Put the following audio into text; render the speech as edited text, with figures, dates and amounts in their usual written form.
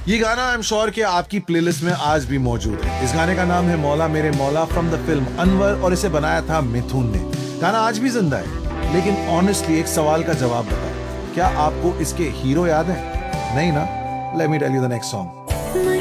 ये गाना I am sure कि आपकी प्लेलिस्ट में आज भी मौजूद है। इस गाने का नाम है मौला मेरे मौला फ्रॉम द फिल्म अनवर और इसे बनाया था मिथुन ने। गाना आज भी जिंदा है, लेकिन ऑनेस्टली एक सवाल का जवाब बताओ, क्या आपको इसके हीरो याद है? नहीं ना? Let me tell you the next song.